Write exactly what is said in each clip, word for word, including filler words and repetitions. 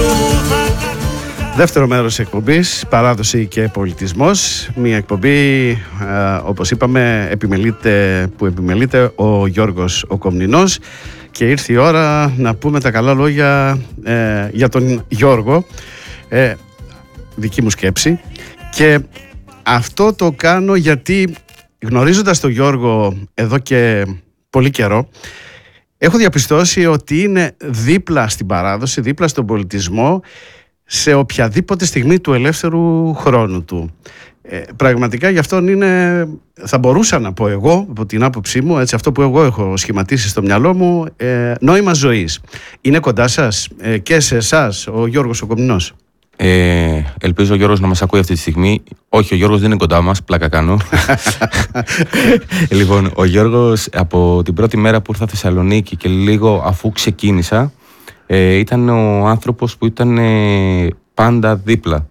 Δεύτερο μέρος της εκπομπής, παράδοση και πολιτισμός. Μια εκπομπή, ε, όπως είπαμε, επιμελείται, που επιμελείται ο Γιώργος ο Κομνηνός. Και ήρθε η ώρα να πούμε τα καλά λόγια ε, για τον Γιώργο. Ε, δική μου σκέψη. Και αυτό το κάνω γιατί, γνωρίζοντας τον Γιώργο εδώ και πολύ καιρό, έχω διαπιστώσει ότι είναι δίπλα στην παράδοση, δίπλα στον πολιτισμό, σε οποιαδήποτε στιγμή του ελεύθερου χρόνου του. Ε, πραγματικά γι' αυτόν είναι, θα μπορούσα να πω εγώ, από την άποψή μου, έτσι, αυτό που εγώ έχω σχηματίσει στο μυαλό μου, ε, νόημα ζωής. Είναι κοντά σας ε, και σε εσάς ο Γιώργος ο Κομνηνός? Ε, ελπίζω ο Γιώργος να μας ακούει αυτή τη στιγμή. Όχι, ο Γιώργος δεν είναι κοντά μας, πλάκα κάνω. Λοιπόν, ο Γιώργος από την πρώτη μέρα που ήρθα Θεσσαλονίκη και λίγο αφού ξεκίνησα, ε, ήταν ο άνθρωπος που ήταν ε, πάντα δίπλα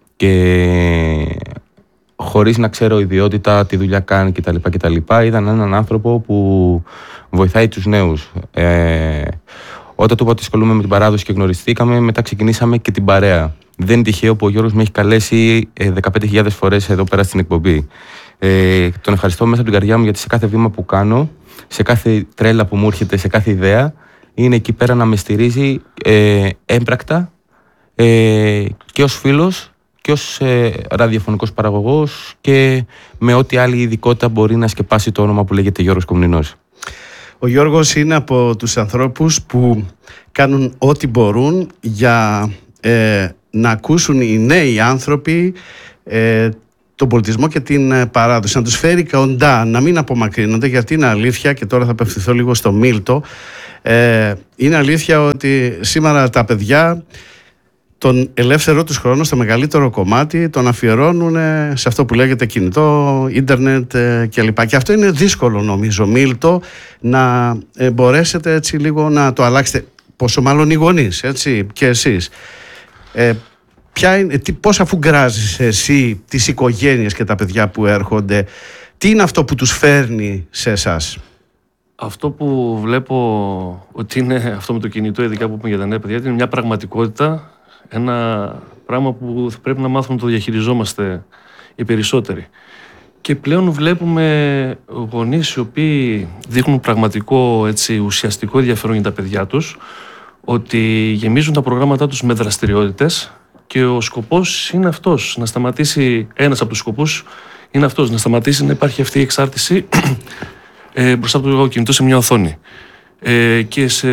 και χωρίς να ξέρω ιδιότητα, τι δουλειά κάνει κτλ. κτλ. Ήταν έναν άνθρωπο που βοηθάει τους νέους. Ε, όταν του είπα ότι ασχολούμαι με την παράδοση και γνωριστήκαμε, μετά ξεκινήσαμε και την παρέα. Δεν είναι τυχαίο που ο Γιώργος με έχει καλέσει ε, δεκαπέντε χιλιάδες φορές εδώ πέρα στην εκπομπή. Ε, τον ευχαριστώ μέσα από την καρδιά μου, γιατί σε κάθε βήμα που κάνω, σε κάθε τρέλα που μου έρχεται, σε κάθε ιδέα, είναι εκεί πέρα να με στηρίζει ε, έμπρακτα ε, και ως φίλος και ως ε, ραδιοφωνικός παραγωγός και με ό,τι άλλη ειδικότητα μπορεί να σκεπάσει το όνομα που λέγεται Γιώργος Κομνηνός. Ο Γιώργος είναι από τους ανθρώπους που κάνουν ό,τι μπορούν για ε, να ακούσουν οι νέοι άνθρωποι ε, τον πολιτισμό και την παράδοση, να τους φέρει κοντά, να μην απομακρύνονται, γιατί είναι αλήθεια, και τώρα θα απευθυνθώ λίγο στο Μίλτο, ε, είναι αλήθεια ότι σήμερα τα παιδιά τον ελεύθερο τους χρόνο, στο μεγαλύτερο κομμάτι, τον αφιερώνουν σε αυτό που λέγεται κινητό, ίντερνετ κλπ. Και αυτό είναι δύσκολο, νομίζω, Μίλτο, να μπορέσετε έτσι λίγο να το αλλάξετε. Πόσο μάλλον οι γονείς, έτσι, και εσείς. Ε, ποια είναι, τι, πώς αφού γκράζεις εσύ τις οικογένειες και τα παιδιά που έρχονται, τι είναι αυτό που τους φέρνει σε εσάς? Αυτό που βλέπω ότι είναι αυτό με το κινητό, ειδικά που πούμε για τα νέα παιδιά, είναι μια πραγματικότητα. Ένα πράγμα που θα πρέπει να μάθουμε να το διαχειριζόμαστε οι περισσότεροι. Και πλέον βλέπουμε γονείς οι οποίοι δείχνουν πραγματικό, έτσι, ουσιαστικό ενδιαφέρον για τα παιδιά τους, ότι γεμίζουν τα προγράμματά τους με δραστηριότητες και ο σκοπός είναι αυτός, να σταματήσει, ένας από τους σκοπούς είναι αυτός, να σταματήσει να υπάρχει αυτή η εξάρτηση ε, μπροστά από το κινητό σε μια οθόνη. Ε, και σε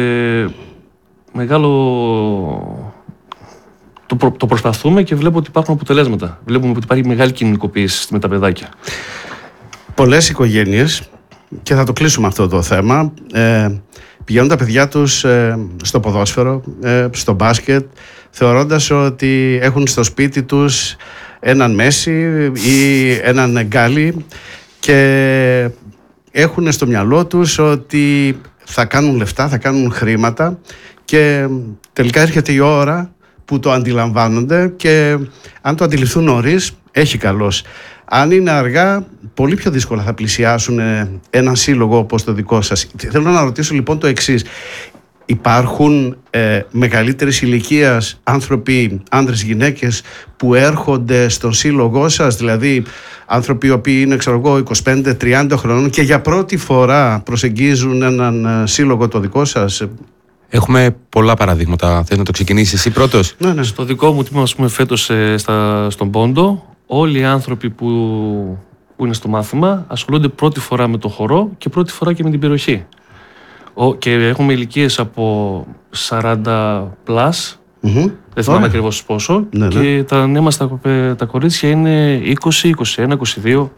μεγάλο... Το, προ, το προσπαθούμε και βλέπω ότι υπάρχουν αποτελέσματα. Βλέπουμε ότι υπάρχει μεγάλη κοινωνικοποίηση με τα παιδάκια. Πολλές οικογένειες, και θα το κλείσουμε αυτό το θέμα, ε, πηγαίνουν τα παιδιά τους ε, στο ποδόσφαιρο, ε, στο μπάσκετ, θεωρώντας ότι έχουν στο σπίτι τους έναν Μέση ή έναν Γκάλι και έχουν στο μυαλό τους ότι θα κάνουν λεφτά, θα κάνουν χρήματα, και τελικά έρχεται η ώρα που το αντιλαμβάνονται, και αν το αντιληφθούν νωρίς, έχει καλώς. Αν είναι αργά, πολύ πιο δύσκολα θα πλησιάσουν έναν σύλλογο όπως το δικό σας. Θέλω να ρωτήσω λοιπόν το εξής. Υπάρχουν ε, μεγαλύτερης ηλικίας άνθρωποι, άνδρες, γυναίκες, που έρχονται στον σύλλογό σας, δηλαδή άνθρωποι οι οποίοι είναι, ξέρω εγώ, είκοσι πέντε τριάντα χρονών και για πρώτη φορά προσεγγίζουν έναν σύλλογο το δικό σας? Έχουμε πολλά παραδείγματα. Θες να το ξεκινήσεις εσύ πρώτος? Ναι, ναι. Στο δικό μου τμήμα, ας πούμε, φέτος ε, στα, στον Πόντο, όλοι οι άνθρωποι που, που είναι στο μάθημα ασχολούνται πρώτη φορά με το χορό και πρώτη φορά και με την περιοχή. Ο, και έχουμε ηλικίες από σαράντα πλας, mm-hmm. δεν θυμάμαι ακριβώς πόσο, ναι, ναι. Και τα νέα μας τα, τα κορίτσια είναι είκοσι, είκοσι ένα, είκοσι δύο.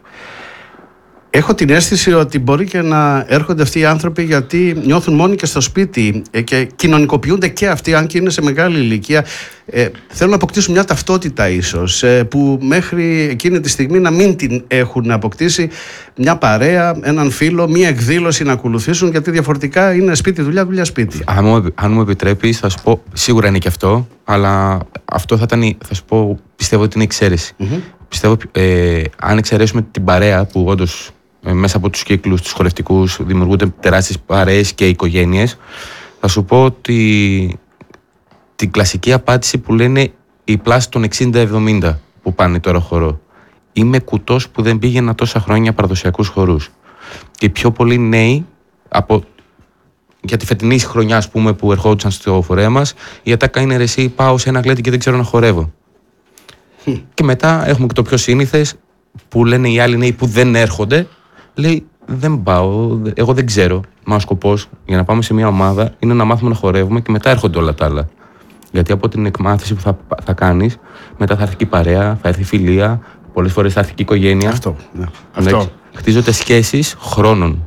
Έχω την αίσθηση ότι μπορεί και να έρχονται αυτοί οι άνθρωποι γιατί νιώθουν μόνοι και στο σπίτι και κοινωνικοποιούνται και αυτοί, αν και είναι σε μεγάλη ηλικία. Ε, θέλουν να αποκτήσουν μια ταυτότητα ίσως, ε, που μέχρι εκείνη τη στιγμή να μην την έχουν αποκτήσει, μια παρέα, έναν φίλο, μια εκδήλωση να ακολουθήσουν, γιατί διαφορετικά είναι σπίτι, δουλειά, δουλειά, σπίτι. Αν μου, αν μου επιτρέπεις, θα σου πω, σίγουρα είναι και αυτό, αλλά αυτό θα ήταν, θα σου πω, πιστεύω ότι είναι εξαίρεση. Mm-hmm. Πιστεύω, ε, αν εξαιρέσουμε την παρέα που όντως μέσα από τους κύκλους, τους χορευτικούς, δημιουργούνται τεράστιες παρέες και οικογένειες, θα σου πω ότι την κλασική απάντηση που λένε οι πλάσεις των εξήντα εβδομήντα που πάνε τώρα χορό. Είμαι κουτός που δεν πήγαινα τόσα χρόνια παραδοσιακούς χορούς. Και πιο πολλοί νέοι από... για τη φετινή χρονιά, ας πούμε, που ερχόντουσαν στο φορέα μας, η ατάκα είναι ρε εσύ, πάω σε ένα γλέντι και δεν ξέρω να χορεύω. Mm. Και μετά έχουμε και το πιο σύνηθες που λένε οι άλλοι νέοι που δεν έρχονται, λέει δεν πάω, εγώ δεν ξέρω. Μα ο σκοπός για να πάμε σε μια ομάδα είναι να μάθουμε να χορεύουμε και μετά έρχονται όλα τα άλλα. Γιατί από την εκμάθηση που θα, θα κάνεις, μετά θα έρθει και η παρέα, θα έρθει η φιλία, πολλές φορές θα έρθει και η οικογένεια. Αυτό. Ναι. Αυτό. Χτίζονται σχέσεις χρόνων.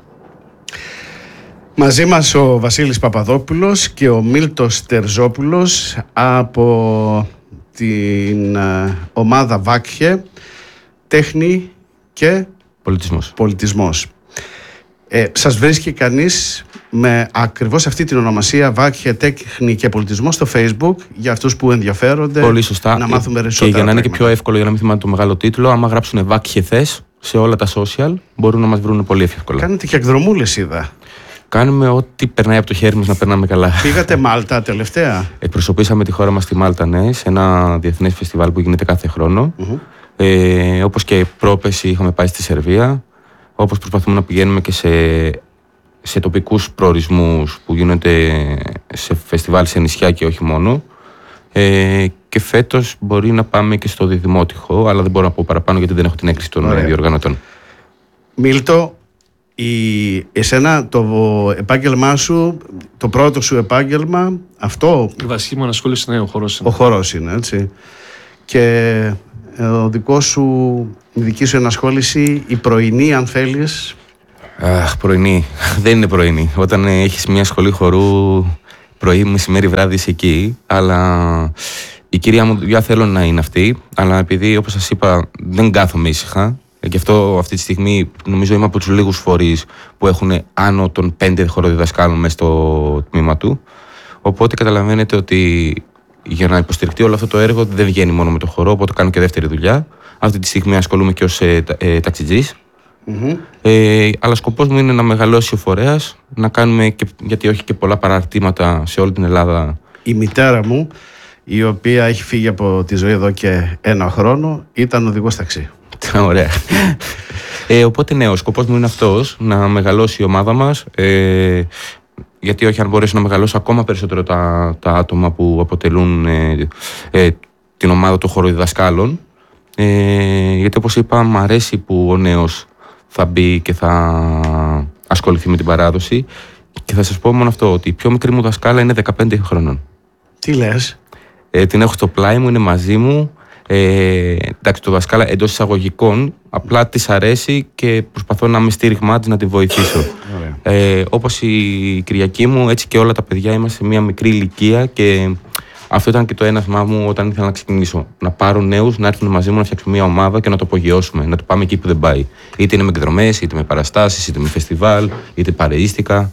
Μαζί μας ο Βασίλης Παπαδόπουλος και ο Μίλτος Τερζόπουλος από την ομάδα Βάκχε, τέχνη και πολιτισμός. πολιτισμός. Ε, σας βρίσκει κανείς με ακριβώς αυτή την ονομασία Βάκχε, τέχνη και πολιτισμό στο Facebook για αυτούς που ενδιαφέρονται. Πολύ σωστά. Να μάθουμε περισσότερα. Και για να είναι πράγματα. και πιο εύκολο, για να μην θυμάται το μεγάλο τίτλο, άμα γράψουν Βάκχε θες σε όλα τα social, μπορούν να μας βρουν πολύ εύκολα. Κάνετε και εκδρομούλες, είδα. Κάνουμε ό,τι περνάει από το χέρι μας να περνάμε καλά. Πήγατε Μάλτα τελευταία. Εκπροσωπήσαμε τη χώρα μας στη Μάλτα, ναι, σε ένα διεθνές φεστιβάλ που γίνεται κάθε χρόνο. Mm-hmm. Ε, όπως και πρόπεση είχαμε πάει στη Σερβία. Όπως προσπαθούμε να πηγαίνουμε και σε, σε τοπικούς προορισμούς που γίνονται σε φεστιβάλ σε νησιά και όχι μόνο. Ε, και φέτος μπορεί να πάμε και στο Διδημότυχο, αλλά δεν μπορώ να πω παραπάνω γιατί δεν έχω την έγκριση των Ωραία. διοργανωτών. Μίλτο, η, εσένα το επάγγελμά σου, το πρώτο σου επάγγελμα, αυτό... Η βασική μου ανασχόληση είναι ο χορός είναι. Ο χορός είναι, έτσι. Και ο δικός σου, η δική σου ενασχόληση, η πρωινή, αν θέλεις. Αχ, πρωινή. Δεν είναι πρωινή. Όταν έχεις μια σχολή χορού, πρωί, μεσημέρι, βράδυ είσαι εκεί. Αλλά η κυρία μου δουλειά θέλω να είναι αυτή. Αλλά επειδή, όπως σας είπα, δεν κάθομαι ήσυχα. Γι' αυτό αυτή τη στιγμή νομίζω είμαι από τους λίγους φορείς που έχουν άνω των πέντε χοροδιδασκάλων μέσα στο τμήμα του. Οπότε καταλαβαίνετε ότι για να υποστηριχτεί όλο αυτό το έργο δεν βγαίνει μόνο με το χορό, οπότε κάνω και δεύτερη δουλειά. Αυτή τη στιγμή ασχολούμαι και ως ε, ε, ταξιτζής. Mm-hmm. Ε, αλλά σκοπός μου είναι να μεγαλώσει ο φορέας, να κάνουμε, και, γιατί όχι και πολλά παραρτήματα σε όλη την Ελλάδα. Η μητέρα μου, η οποία έχει φύγει από τη ζωή εδώ και ένα χρόνο, ήταν οδηγός ταξί. Ωραία. ε, οπότε ναι, ο σκοπός μου είναι αυτός, να μεγαλώσει η ομάδα μας. Ε, γιατί όχι, αν μπορέσω να μεγαλώσω ακόμα περισσότερο τα, τα άτομα που αποτελούν ε, ε, την ομάδα των χοροδιδασκάλων. Ε, γιατί όπως είπα, μου αρέσει που ο νέος θα μπει και θα ασχοληθεί με την παράδοση. Και θα σας πω μόνο αυτό, ότι η πιο μικρή μου δασκάλα είναι δεκαπέντε χρονών. Τι λες? Ε, την έχω στο πλάι μου, είναι μαζί μου. Ε, εντάξει, το δασκάλα εντός εισαγωγικών, απλά της αρέσει και προσπαθώ να είμαι στήριγμά της, να τη βοηθήσω. ε, όπως η Κυριακή μου, έτσι και όλα τα παιδιά είμαστε σε μια μικρή ηλικία και αυτό ήταν και το ένασμά μου όταν ήθελα να ξεκινήσω. Να πάρω νέους, να έρθουν μαζί μου να φτιάξουμε μια ομάδα και να το απογειώσουμε, να το πάμε εκεί που δεν πάει. Είτε είναι με εκδρομές, είτε με παραστάσεις, είτε με φεστιβάλ, είτε παρεΐστικα.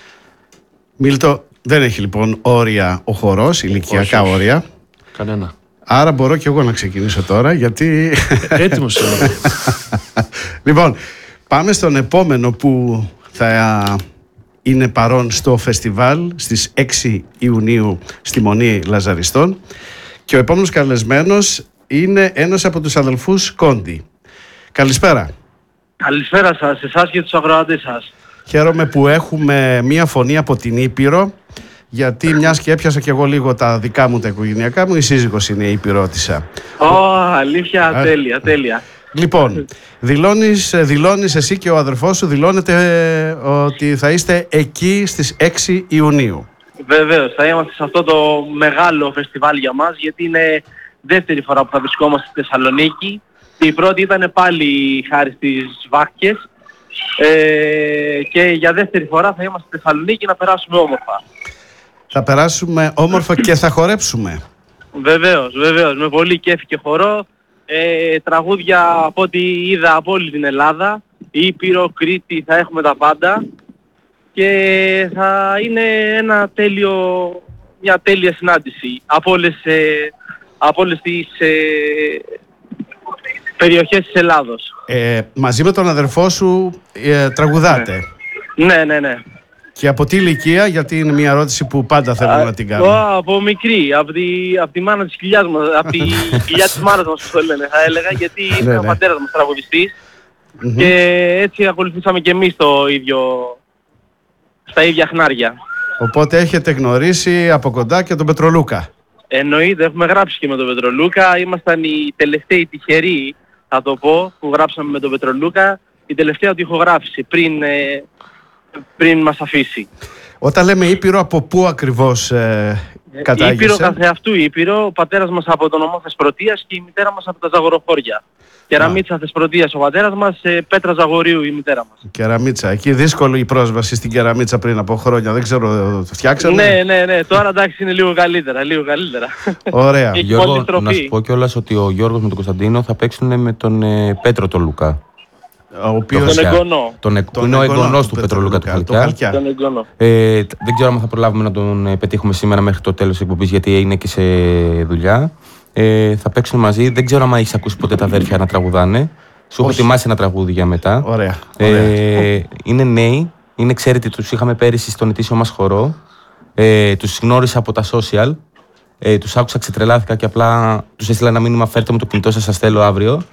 Μίλτο, δεν έχει λοιπόν όρια ο χορός, ηλικιακά όχι, όρια. Κανένα. Άρα μπορώ και εγώ να ξεκινήσω τώρα, γιατί... Έτοιμος είμαι. Λοιπόν, πάμε στον επόμενο που θα είναι παρόν στο φεστιβάλ στις έξι Ιουνίου στη Μονή Λαζαριστών. Και ο επόμενος καλεσμένος είναι ένας από τους αδελφούς Κόντι. Καλησπέρα. Καλησπέρα σας, εσάς και τους ακροατές σας. Χαίρομαι που έχουμε μία φωνή από την Ήπειρο, γιατί μιας και έπιασα και εγώ λίγο τα δικά μου, τα οικογενειακά μου, η σύζυγος είναι η Ήπειρότισσα. Ω, oh, αλήθεια, Α, τέλεια, τέλεια. Λοιπόν, δηλώνεις, δηλώνεις εσύ και ο αδερφός σου, δηλώνετε ε, ότι θα είστε εκεί στις έξι Ιουνίου. Βεβαίως, θα είμαστε σε αυτό το μεγάλο φεστιβάλ για μας, γιατί είναι δεύτερη φορά που θα βρισκόμαστε στη Θεσσαλονίκη. Η πρώτη ήταν πάλι χάρη στις Βάκχες ε, και για δεύτερη φορά θα είμαστε στη Θεσσαλονίκη να περάσουμε όμορφα. Θα περάσουμε όμορφα και θα χορέψουμε. Βεβαίως, βεβαίως, με πολύ κέφι και χορό. Ε, τραγούδια από ό,τι είδα από όλη την Ελλάδα, Ήπειρο, Κρήτη, θα έχουμε τα πάντα και θα είναι ένα τέλειο, μια τέλεια συνάντηση από όλες, ε, από όλες τις ε, περιοχές της Ελλάδος. Ε, μαζί με τον αδερφό σου ε, τραγουδάτε. Ναι, ναι, ναι. Και από τι ηλικία, γιατί είναι μια ερώτηση που πάντα θέλω να την κάνω. Α, από μικρή, από τη, από τη μάνα της κοιλιάς μας, από τη κοιλιά της μάνας μας που το λένε, θα έλεγα, γιατί είναι ο πατέρας μας τραγουδιστής Mm-hmm. και έτσι ακολουθήσαμε και εμείς το ίδιο, στα ίδια χνάρια. Οπότε έχετε γνωρίσει από κοντά και τον Πετρολούκα. Εννοείται, έχουμε γράψει και με τον Πετρολούκα, ήμασταν οι τελευταίοι τυχεροί, θα το πω, που γράψαμε με τον Πετρολούκα, η τελευταία τυχογράφηση πριν, ε, πριν μας αφήσει. Όταν λέμε Ήπειρο, από πού ακριβώς ε, κατάγεσαι? Ήπειρο καθεαυτού Ήπειρο, ο πατέρας μας από τον νομό Θεσπρωτείας και η μητέρα μας από τα Ζαγοροχώρια. Κεραμίτσα Θεσπρωτείας ο πατέρας μας, ε, Πέτρα Ζαγορίου η μητέρα μας. Κεραμίτσα. Εκεί δύσκολη η πρόσβαση στην Κεραμίτσα πριν από χρόνια. Δεν ξέρω, το φτιάξανε? Ναι, ναι, ναι. Τώρα εντάξει είναι λίγο καλύτερα, λίγο καλύτερα. Ωραία. Γιώργο, να σου πω κιόλας ότι ο Γιώργος με τον Κωνσταντίνο θα παίξουν με τον ε, Πέτρο τον Λουκά. Ο οποίος... Τον εγγονό. Τον εκ... Τον είναι ο εγγονό εγγονός του του Πετρολούκα του Χαλκιά. Τον εγγονό. Ε, δεν ξέρω αν θα προλάβουμε να τον ε, πετύχουμε σήμερα μέχρι το τέλος της εκπομπής, γιατί είναι και σε δουλειά. Ε, θα παίξουν μαζί. Δεν ξέρω αν έχεις ακούσει ποτέ τα αδέρφια να τραγουδάνε. Σου έχω ετοιμάσει ένα τραγούδι για μετά. Ωραία. Ωραία. Ε, είναι νέοι, είναι ξέρετε, τους είχαμε πέρυσι στον ετήσιο μας χορό. Ε, τους γνώρισα από τα social. Ε, τους άκουσα, ξετρελάθηκα και απλά τους έστειλα ένα μήνυμα: φέρτε μου το κινητό σας, σας θέλω αύριο.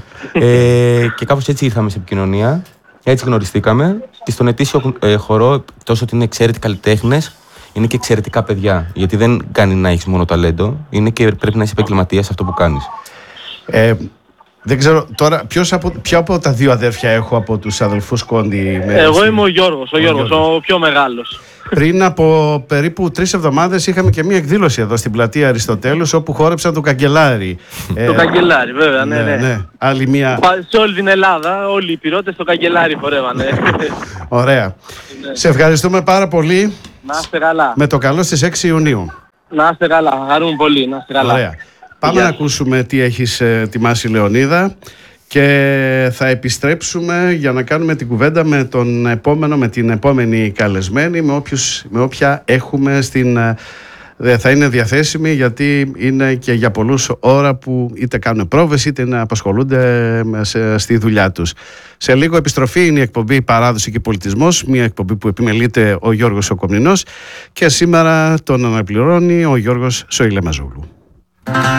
ε, και κάπως έτσι ήρθαμε σε επικοινωνία. Έτσι γνωριστήκαμε. Και στον ετήσιο ε, χορό, τόσο ότι είναι εξαίρετοι καλλιτέχνες, είναι και εξαιρετικά παιδιά. Γιατί δεν κάνει να έχεις μόνο ταλέντο, είναι και πρέπει να είσαι επαγγελματίας σε αυτό που κάνεις. Ε, δεν ξέρω τώρα ποιος από, ποιο από τα δύο αδέρφια έχω από τους αδελφούς Κόντι. Εγώ είμαι ο Γιώργος, ο, ο Γιώργος, Γιώργος, ο πιο μεγάλος. Πριν από περίπου τρεις εβδομάδες είχαμε και μία εκδήλωση εδώ στην πλατεία Αριστοτέλους, όπου χόρεψαν το Καγκελάρι. Το Καγκελάρι, βέβαια, ναι, ναι. ναι. Άλλη μία... Σε όλη την Ελλάδα, όλοι οι πυρώτες το Καγκελάρι χορεύανε. Ωραία. Ναι. Σε ευχαριστούμε πάρα πολύ. Να είστε καλά. Με το καλό στις έξι Ιουνίου. Να είστε καλά, χαρούμε πολύ, να είστε καλά. Ωραία. Πάμε Γεια. να ακούσουμε τι έχεις ετοιμάσει, Λεωνίδα, και θα επιστρέψουμε για να κάνουμε την κουβέντα με τον επόμενο, με την επόμενη καλεσμένη, με, όποιους, με όποια έχουμε στην... θα είναι διαθέσιμη, γιατί είναι και για πολλούς ώρα που είτε κάνουν πρόβες είτε να απασχολούνται στη δουλειά τους. Σε λίγο επιστροφή είναι η εκπομπή Παράδοση και Πολιτισμός, μια εκπομπή που επιμελείται ο Γιώργος ο Κομνηνός, και σήμερα τον αναπληρώνει ο Γιώργος Σοηλεμαζούλου.